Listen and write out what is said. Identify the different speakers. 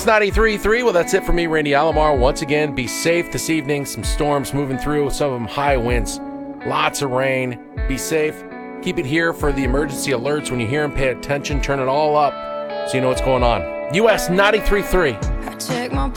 Speaker 1: US 93.3. Well, that's it for me, Randy Alomar. Once again, be safe this evening. Some storms moving through, some of them high winds, lots of rain. Be safe. Keep it here for the emergency alerts. When you hear them, pay attention. Turn it all up so you know what's going on. US 93.3.